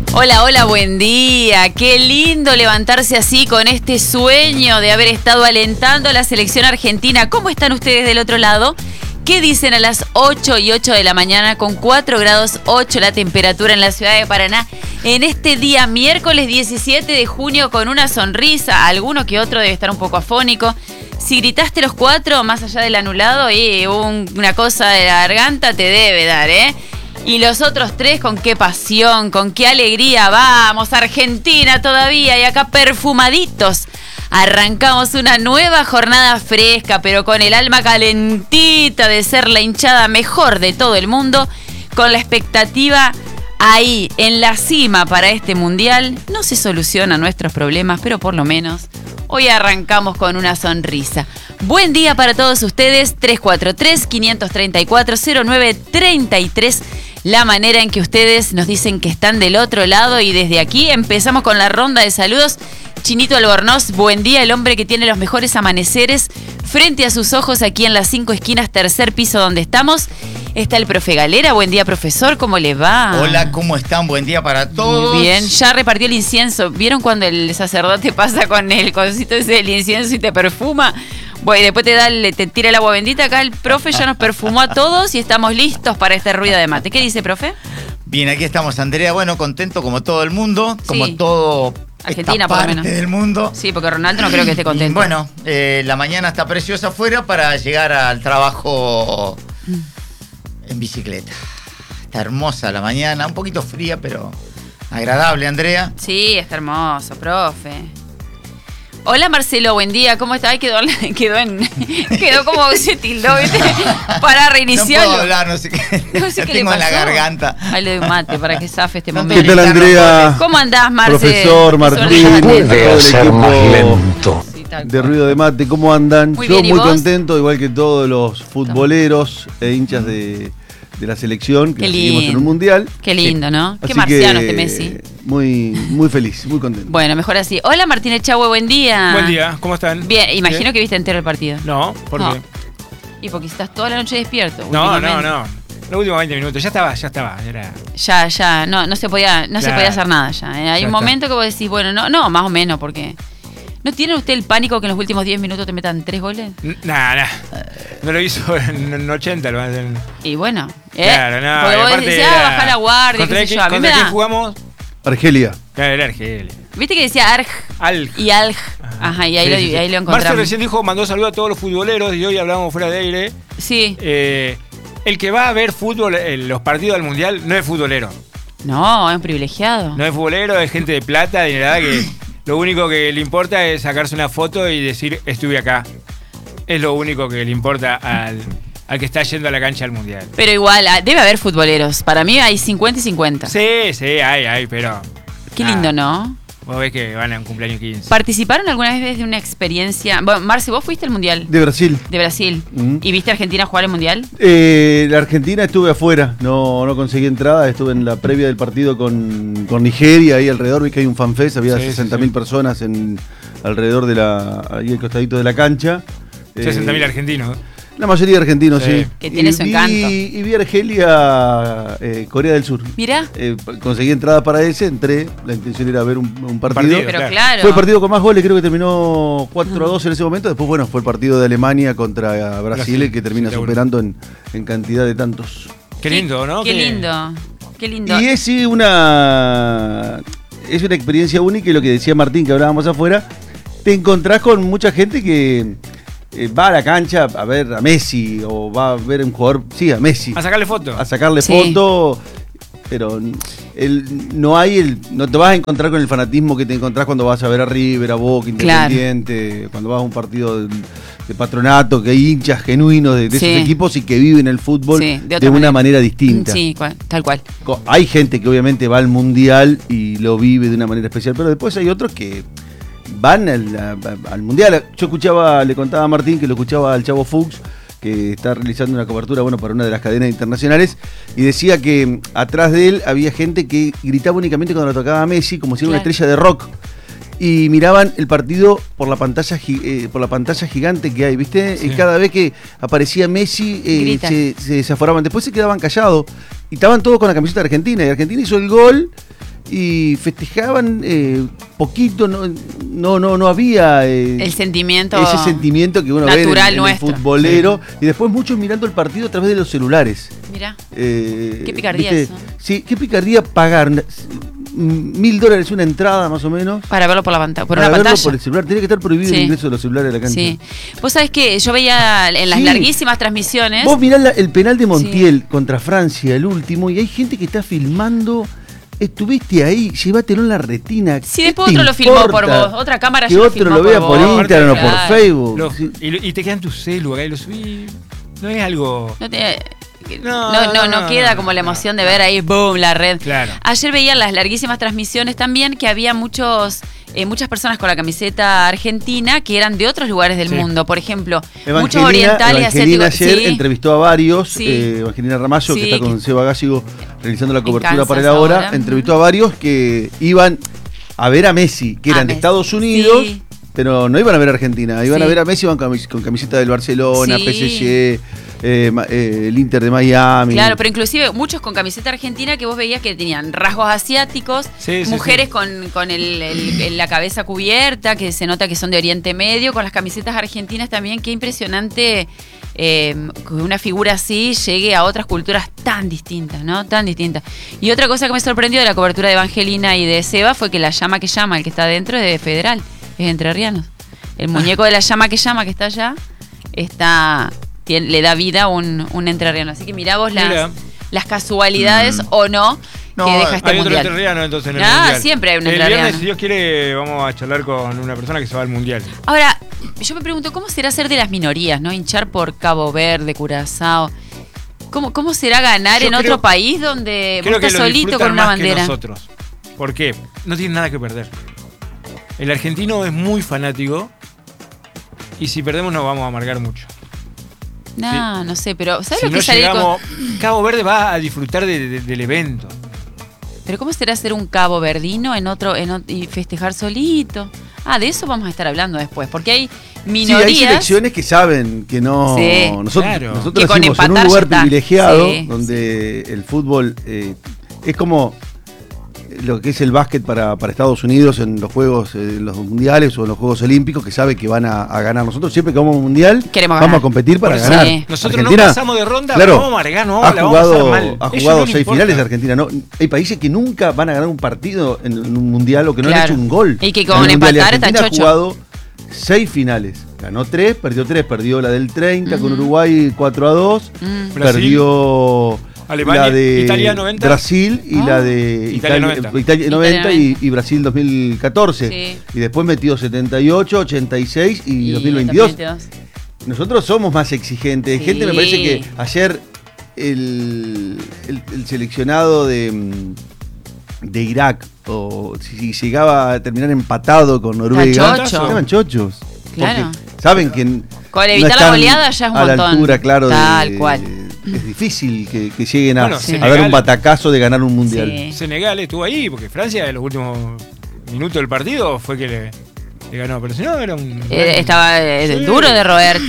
Hola, hola, buen día. Qué lindo levantarse así con este sueño de haber estado alentando a la selección argentina. ¿Cómo están ustedes del otro lado? ¿Qué dicen a las 8:08 de la mañana con 4 grados 8 la temperatura en la ciudad de Paraná? En este día, miércoles 17 de junio, con una sonrisa. Alguno que otro debe estar un poco afónico. Si gritaste los 4, más allá del anulado, una cosa de la garganta te debe dar, ¿eh? Y los otros 3, con qué pasión, con qué alegría. Vamos, Argentina todavía, y acá perfumaditos. Arrancamos una nueva jornada fresca, pero con el alma calentita de ser la hinchada mejor de todo el mundo, con la expectativa ahí, en la cima para este mundial. No se solucionan nuestros problemas, pero por lo menos hoy arrancamos con una sonrisa. Buen día para todos ustedes. 343-534-0933. La manera en que ustedes nos dicen que están del otro lado, y desde aquí empezamos con la ronda de saludos. Chinito Albornoz, buen día, el hombre que tiene los mejores amaneceres frente a sus ojos aquí en las 5 esquinas, tercer piso donde estamos. Está el profe Galera. Buen día, profesor, ¿cómo le va? Hola, ¿cómo están? Buen día para todos. Muy bien, ya repartió el incienso. ¿Vieron cuando el sacerdote pasa con el cosito ese del incienso y te perfuma? Bueno, y después te tira el agua bendita. Acá el profe ya nos perfumó a todos y estamos listos para este ruido de mate. ¿Qué dice, profe? Bien, aquí estamos, Andrea. Bueno, contento como todo el mundo, como sí. Todo Argentina, esta por lo parte menos del mundo. Sí, porque Ronaldo no creo que esté contento. Bueno, la mañana está preciosa afuera para llegar al trabajo en bicicleta. Está hermosa la mañana, un poquito fría, pero agradable, Andrea. Sí, está hermoso, profe. Hola, Marcelo, buen día, ¿cómo está? Ay, quedó como se tildó, ¿viste? Para reiniciarlo. No puedo hablar, no sé qué. No sé qué tengo le en la pasó. garganta. Ahí le doy un mate para que zafe este momento. ¿Qué tal, Andrea? ¿Cómo andás, Marcelo? Profesor Martín, Puede ser más lento. Sí, de Ruido de Mate, ¿cómo andan? Muy Yo bien, ¿y muy vos? contento, igual que todos los futboleros e hinchas de la selección, que Qué seguimos en lindo. un mundial. Qué lindo, ¿no? Qué Así marciano que, este Messi. Muy feliz, muy contento. Bueno, mejor así. Hola, Martín Echagüe, buen día. Buen día, ¿cómo están? Bien, imagino ¿Bien? que viste entero el partido. No, ¿por No. qué? Y porque estás toda la noche despierto. No. últimamente. Los últimos 20 minutos, ya estaba. Era... Ya, no se podía Claro. hacer nada ya. Hay Ya un está. momento que vos decís, bueno, no, más o menos, porque... ¿No tiene usted el pánico que en los últimos 10 minutos te metan 3 goles? Nah. No lo hizo en 80, lo van a hacer. Y bueno, Claro, no. porque y vos aparte decís, era- baja la guardia, qué sé yo. A mí me ¿Contra quién da... jugamos? Argelia. Claro, era Argelia. ¿Viste que decía Arg Alg. y Alg? Ajá, y ahí, Sí, lo, sí, sí. ahí lo Marcio encontramos. recién mandó saludos a todos los futboleros y hoy hablábamos fuera de aire. Sí. El que va a ver fútbol, los partidos del Mundial, no es futbolero. No, es un privilegiado. No es futbolero, es gente de plata, de verdad que lo único que le importa es sacarse una foto y decir estuve acá. Es lo único que le importa al que está yendo a la cancha del Mundial. Pero igual, debe haber futboleros. Para mí hay 50 y 50. Sí, hay, pero... Qué lindo, ¿no? Vos ves que van a un cumpleaños 15. ¿Participaron alguna vez de una experiencia? Bueno, Marce, ¿vos fuiste al Mundial De Brasil. de Brasil? ¿Y viste a Argentina jugar el Mundial? La Argentina estuve afuera, no conseguí entrada, estuve en la previa del partido con Nigeria, ahí alrededor, vi que hay un fanfest, había Sí, 60.000 personas alrededor ahí al costadito de la cancha. 60.000 argentinos. La mayoría de argentinos, sí. Que tiene su encanto. Y vi Argelia, Corea del Sur. Mirá. Conseguí entrada para ese, entré, la intención era ver un partido. Pero Claro. claro. Fue el partido con más goles, creo que terminó 4-2 en ese momento. Después, bueno, fue el partido de Alemania contra Brasil, el que termina Seguro. superando en cantidad de tantos. Qué lindo, ¿no? Qué lindo. Qué lindo. Y es sí, una experiencia única, y lo que decía Martín, que hablábamos afuera, te encontrás con mucha gente que va a la cancha a ver a Messi, o va a ver a un jugador, sí, a Messi, A sacarle foto. a sacarle Sí. foto, pero no te vas a encontrar con el fanatismo que te encontrás cuando vas a ver a River, a Boca, Independiente, cuando vas a un partido de Patronato, que hay hinchas genuinos de Sí. esos equipos y que viven el fútbol Sí, de una manera distinta. Sí, tal cual. Hay gente que obviamente va al Mundial y lo vive de una manera especial, pero después hay otros que van al Mundial. Yo le contaba a Martín que lo escuchaba al Chavo Fuchs, que está realizando una cobertura, para una de las cadenas internacionales, y decía que atrás de él había gente que gritaba únicamente cuando lo tocaba a Messi, como si era una estrella de rock. Y miraban el partido por la pantalla gigante que hay, ¿viste? Sí. Y cada vez que aparecía Messi se desaforaban. Después se quedaban callados y estaban todos con la camiseta de Argentina. Y Argentina hizo el gol y festejaban poquito, no había el sentimiento ese sentimiento que uno natural ve en el nuestro. futbolero, y después muchos mirando el partido a través de los celulares. Mirá, qué picardía ¿viste? eso. Sí, qué picardía pagar $1.000 una entrada más o menos. Para verlo por la pantalla, por para una verlo pantalla. por el celular. Tiene que estar prohibido Sí. el ingreso de los celulares a la cancha. Sí. Vos sabés que yo veía en las Sí. larguísimas transmisiones. Vos mirá el penal de Montiel contra Francia, el último, y hay gente que está filmando. Estuviste ahí, llévatelo en la retina. Sí, ¿Qué después te otro lo filmó importa? por vos, otra cámara Que ya lo otro filmó lo vea por vos. Instagram o por Claro. Facebook. Sí. Y te quedan tu celu acá y lo subí. No es algo. No queda como la emoción de ver ahí, boom, la red. Claro. Ayer veía las larguísimas transmisiones también que había muchas personas con la camiseta argentina que eran de otros lugares del Sí. mundo. Por ejemplo, muchos Evangelina orientales ayer asiáticos. entrevistó a varios, Sí. Evangelina Ramallo, Sí, que está con que- Seba Gásigo realizando la cobertura Kansas para la hora, ahora. entrevistó a varios que iban a ver a Messi, que A eran de Messi, Estados Unidos, sí. pero no iban a ver a Argentina, iban Sí. a ver a Messi, iban con camiseta del Barcelona, Sí. PSG, el Inter de Miami. Claro, pero inclusive muchos con camiseta argentina que vos veías que tenían rasgos asiáticos, Sí, sí, mujeres sí. con la cabeza cubierta, que se nota que son de Oriente Medio, con las camisetas argentinas también. Qué impresionante que una figura así llegue a otras culturas tan distintas, ¿no? Tan distintas. Y otra cosa que me sorprendió de la cobertura de Evangelina y de Seba fue que la llama que llama, el que está adentro, es de Federal, es de Entrerrianos. El muñeco de la llama que está allá, le da vida a un entrerriano. Así que mirá vos Mira. las casualidades o no No, que deja este Hay otro mundial. entrerriano entonces en el Ah, mundial. siempre hay un El entrerriano. viernes, si Dios quiere, vamos a charlar con una persona que se va al mundial. Ahora, yo me pregunto, ¿cómo será ser de las minorías, no? Hinchar por Cabo Verde, Curazao. ¿Cómo será ganar Yo en creo- otro país donde vos Creo que estás lo solito disfrutan con una más que bandera? nosotros. ¿Por qué? No tienen nada que perder. El argentino es muy fanático y si perdemos nos vamos a amargar mucho. No sé, pero ¿sabes Si lo que no salir llegamos, Cabo Verde va a disfrutar del evento. Pero ¿cómo será ser un cabo verdino y festejar solito? De eso vamos a estar hablando después, porque hay Sí, minorías. hay selecciones que saben que no. Sí, claro. Nosotros Que con nacimos en un empatar lugar ya está. privilegiado Sí, donde el fútbol es como lo que es el básquet para Estados Unidos en los juegos, los mundiales o en los Juegos Olímpicos, que sabe que van a ganar. Nosotros siempre que vamos a un mundial Queremos vamos ganar. a competir para Por eso, ganar. sí. Nosotros Argentina, no pasamos de ronda, claro, vamos a amargar, no, ha la vamos a pasar jugado, mal. ha Ellos jugado no les 6 importa. finales Argentina. No, hay países que nunca van a ganar un partido en un mundial o que no han Claro. hecho un gol. Y que en con el mundial. Y empatar está Argentina ha chocho. jugado 6 finales. Ganó 3, perdió 3, perdió la del 30 con Ujú. Uruguay 4-2, Brasil, perdió Alemania, la de Italia 90. Brasil y la de Italia 90. Italia 90 Italia y Brasil 2014. Sí. Y después metió 78, 86 y 2022. 2022. Nosotros somos más exigentes. Sí. Gente, me parece que ayer el seleccionado de Irak, o si llegaba a terminar empatado con Noruega, chocho. estaban chochos. Claro. Porque saben que Con evitar la están goleada ya es un a la montón. altura, claro, Tal cual. es difícil que lleguen a, Bueno, a Senegal- dar un batacazo de ganar un mundial. Sí. Senegal estuvo ahí, porque Francia en los últimos minutos del partido fue que le ganó. Pero si no, era un... Estaba Sí. duro de roer.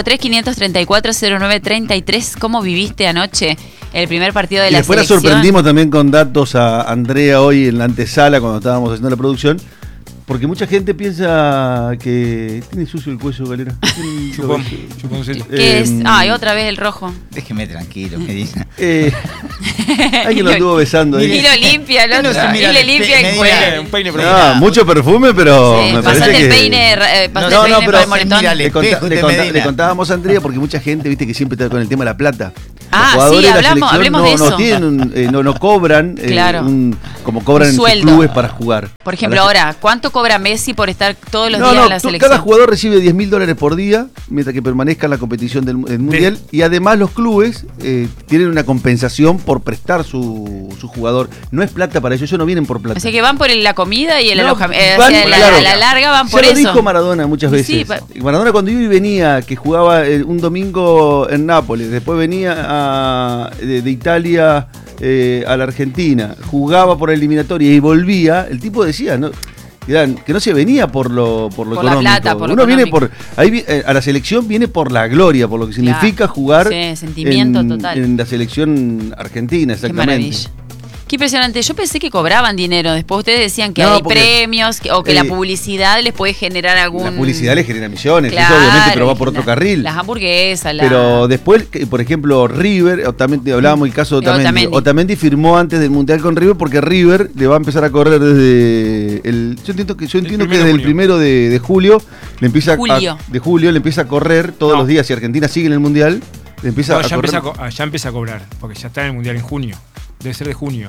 343-534-0933. ¿Cómo viviste anoche el primer partido de Y la después la selección? sorprendimos también con datos a Andrea hoy en la antesala cuando estábamos haciendo la producción. Porque mucha gente piensa que tiene sucio el cuello, Galera. Chuponcito. ¿Qué es? Em, Ay, otra vez el rojo. Déjeme tranquilo, me dice. Alguien lo anduvo besando ahí. Y lo limpia, el otro. No se Y mira le el limpia el peine, cuello. Un peine No, profesional. mucho perfume, pero Sí, me parece pasaste que... el peine, pasaste No, el no, peine pero por el moretón. mírale. Le, conta- espejo le de conta- Medina. le contábamos a Andrea porque mucha gente, viste, que siempre está con el tema de la plata. Ah, Los jugadores sí, de la hablamos selección de eso. no tienen, no cobran Claro. como cobran Un en sus sueldo. clubes para jugar. Por ejemplo, ahora, ¿cuánto cobra Messi por estar todos los No, días no, en la selección? cada jugador recibe $10.000 por día mientras que permanezca en la competición del mundial, y además los clubes tienen una compensación por prestar su jugador. No es plata para ellos no vienen por plata. O sea que van por la comida y el No, alojamiento. van, a claro. la larga van Ya por lo eso. dijo Maradona muchas Y sí, veces. Maradona cuando iba y venía, que jugaba un domingo en Nápoles, después venía de Italia a la Argentina, jugaba por eliminatoria y volvía, el tipo decía, ¿no? Que no se venía por lo Por la económico. plata, por lo Uno viene económico. a la selección viene por la gloria, por lo que significa Claro. jugar Sí, sentimiento total. en la selección argentina, Qué exactamente. maravilla. Qué impresionante. Yo pensé que cobraban dinero. Después ustedes decían que No, hay porque, premios o que la publicidad les puede generar algún... La publicidad les genera millones, Claro, eso obviamente, pero va por otro carril. Las hamburguesas, Pero después, por ejemplo, River, Otamendi, hablábamos del caso de Otamendi. Otamendi firmó antes del Mundial con River porque River le va a empezar a correr desde el... Yo entiendo que desde el 1 de julio le empieza le empieza a correr todos los días. Si Argentina sigue en el Mundial, le empieza a correr. Ya empieza a cobrar, porque ya está en el Mundial en junio. Debe ser de junio.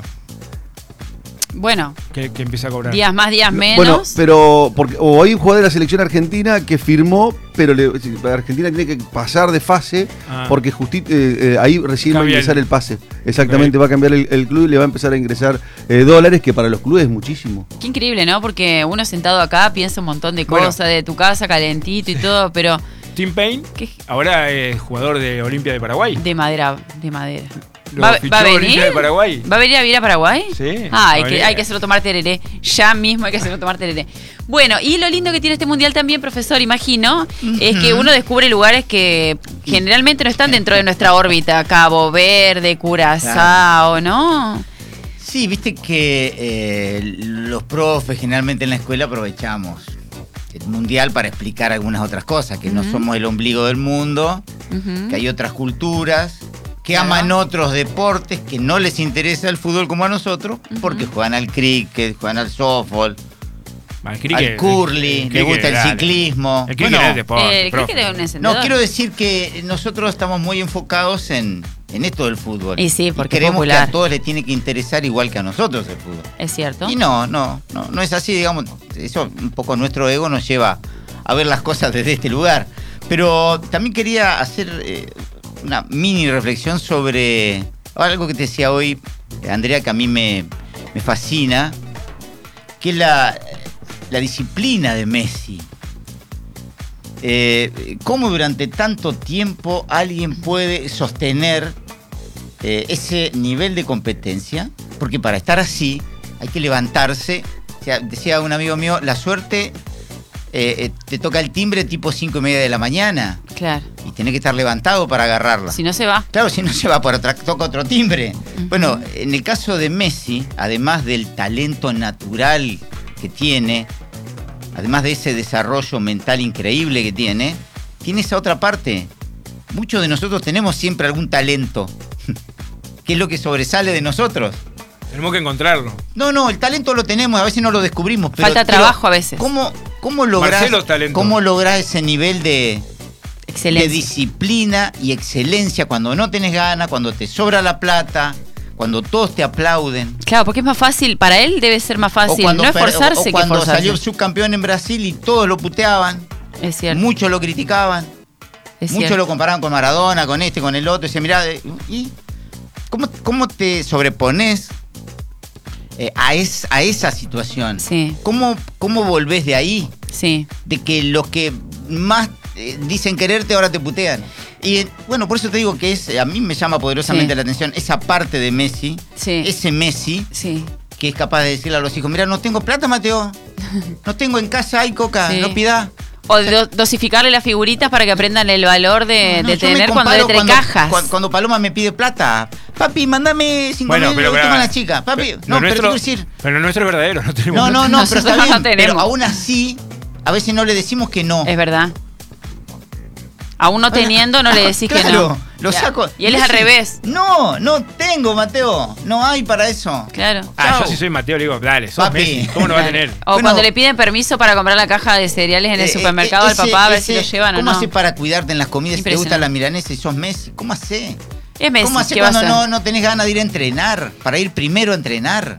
Bueno, que empieza a cobrar. Días más, días menos. Bueno, pero o hay un jugador de la selección argentina que firmó, pero Argentina tiene que pasar de fase porque ahí recién va a ingresar el pase. Exactamente, va a cambiar el club y le va a empezar a ingresar dólares, que para los clubes es muchísimo. Qué increíble, ¿no? Porque uno sentado acá piensa un montón de cosas, de tu casa calentito y todo, pero... Tim Payne, ahora es jugador de Olimpia de Paraguay. De madera. ¿Va a venir? De Paraguay. ¿Va a venir a vivir a Paraguay? Sí. Hay que hacerlo tomar tereré. Ya mismo hay que hacerlo tomar tereré. Bueno, y lo lindo que tiene este mundial también, profesor, imagino, es que uno descubre lugares que generalmente no están dentro de nuestra órbita. Cabo Verde, Curazao, ¿no? Sí, viste que los profes generalmente en la escuela aprovechamos el mundial para explicar algunas otras cosas, que no somos el ombligo del mundo, que hay otras culturas, que aman otros deportes, que no les interesa el fútbol como a nosotros, porque juegan al cricket, juegan al softball, al curly, les gusta el ciclismo. El cricket es deporte, el cricket es un encendedor. No, quiero decir que nosotros estamos muy enfocados en esto del fútbol. Y sí, porque queremos que a todos les tiene que interesar igual que a nosotros el fútbol. Es cierto. Y no es así, digamos. Eso un poco nuestro ego nos lleva a ver las cosas desde este lugar. Pero también quería hacer una mini reflexión sobre algo que te decía hoy, Andrea, que a mí me fascina, que es la disciplina de Messi. ¿Cómo durante tanto tiempo alguien puede sostener ese nivel de competencia? Porque para estar así hay que levantarse. O sea, decía un amigo mío, la suerte te toca el timbre tipo 5:30 de la mañana. Claro. Y tenés que estar levantado para agarrarla. Si no se va. Claro, si no se va, toca otro timbre. Bueno, en el caso de Messi, además del talento natural que tiene, además de ese desarrollo mental increíble que tiene esa otra parte. Muchos de nosotros tenemos siempre algún talento, que es lo que sobresale de nosotros. Tenemos que encontrarlo. No, el talento lo tenemos, a veces no lo descubrimos. Falta trabajo a veces. ¿Cómo lográs ese nivel de disciplina y excelencia cuando no tenés ganas, cuando te sobra la plata, cuando todos te aplauden? Claro, porque es más fácil, para él debe ser más fácil no esforzarse que cuando esforzarse. Salió subcampeón en Brasil y todos lo puteaban. Es cierto. Muchos lo criticaban. Muchos lo comparaban con Maradona, con este, con el otro. Y decían, mirá, ¿y cómo te sobrepones a esa situación? Sí. ¿Cómo volvés de ahí? Sí. De que los que más dicen quererte ahora te putean. Y bueno, por eso te digo que a mí me llama poderosamente la atención esa parte de Messi, ese Messi, que es capaz de decirle a los hijos, mira, no tengo plata, Mateo, no tengo en casa, hay coca, no pidá. O dosificarle las figuritas para que aprendan el valor de tener cuando le trae cajas. Cuando Paloma me pide plata, papi, mándame 5.000 euros con la chica. Papi, pero quiero decir. Pero nuestro es verdadero, no tenemos. No, pero está bien, pero aún así, a veces no le decimos que no. Es verdad. Aún no teniendo, no le decís que no. Lo saco. Y él es al revés. No tengo, Mateo. No hay para eso. Claro. Yo si soy Mateo le digo, dale, sos papi. Messi, ¿cómo no va a tener? O cuando le piden permiso para comprar la caja de cereales en el supermercado al papá a ver si lo llevan o no. ¿Cómo haces para cuidarte en las comidas si te gusta la milanesa y sos Messi? ¿Cómo hacés? Es Messi. ¿Cómo hacés cuando no tenés ganas de ir a entrenar? Para ir primero a entrenar.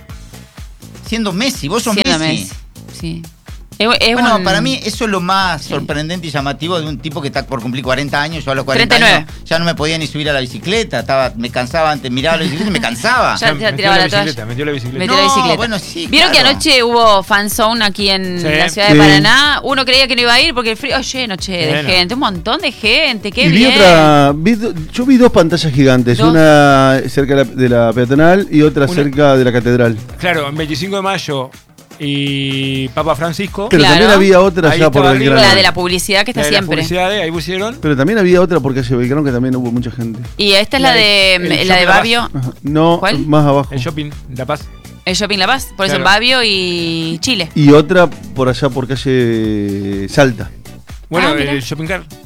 Siendo Messi, vos sos Messi. Sí. Para mí eso es lo más sorprendente y llamativo de un tipo que está por cumplir 40 años. Yo a los 40 años ya no me podía ni subir a la bicicleta. Me cansaba antes, miraba la bicicleta y me cansaba. Ya tiraba la toalla. Metió la bicicleta. Metió la bicicleta. Bueno, sí, ¿Vieron que anoche hubo fanzone aquí en la ciudad de Paraná? Uno creía que no iba a ir porque el frío lleno de gente, un montón de gente, qué bien. Yo vi dos pantallas gigantes, una cerca de la peatonal y otra cerca de la catedral. Claro, en 25 de mayo y Papa Francisco. Pero Claro. también había otra Ahí allá por estaba arriba. Belgrano. La de la publicidad que está La de las siempre. publicidades, ahí pusieron. Pero también había otra por calle Belgrano que también hubo mucha gente. Y esta es la La de- de el la de Shopping La Babio. Ajá. No, ¿Cuál? más abajo. El shopping La Paz. El Shopping La Paz. Por eso en Claro. Babio y Chile. Y otra por allá por calle Salta. Bueno, Ah, mira. el shopping car.